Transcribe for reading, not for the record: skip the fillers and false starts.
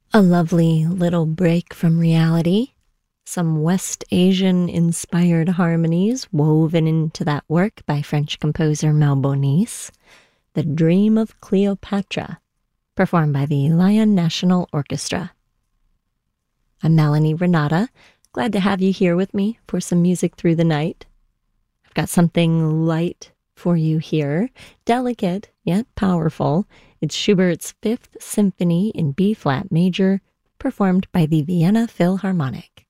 A lovely little break from reality. Some West Asian inspired harmonies woven into that work by French composer Mel Bonis. The Dream of Cleopatra, performed by the Lyon National Orchestra. I'm Melanie Renata. Glad to have you here with me for some music through the night. I've got something light for you here, delicate yet powerful. It's Schubert's Fifth Symphony in B-flat major, performed by the Vienna Philharmonic.